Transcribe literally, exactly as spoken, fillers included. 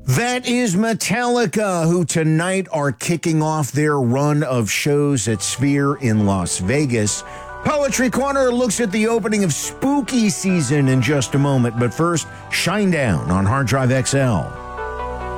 That is Metallica, who tonight are kicking off their run of shows at Sphere in Las Vegas. Poetry Corner looks at the opening of spooky season in just a moment, but first, Shinedown on Hard Drive X L.